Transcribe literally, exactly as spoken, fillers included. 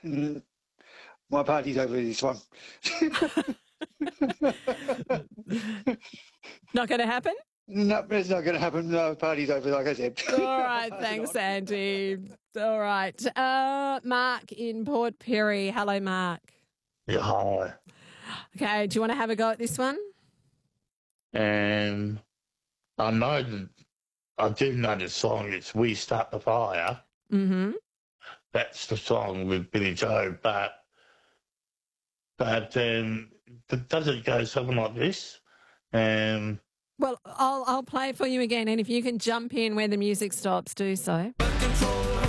Mm, my party's over this one. Not going to happen? No, it's not going to happen. No, party's over, like I said. All right, thanks, Andy. All right. Uh, Mark in Port Pirie. Hello, Mark. Yeah, hi. Okay, do you want to have a go at this one? And I know that I do know the song. It's "We Start the Fire." Mm-hmm. That's the song with Billy Joe, but but um, but does it go something like this? Um, Well, I'll I'll play it for you again, and if you can jump in when the music stops, do so.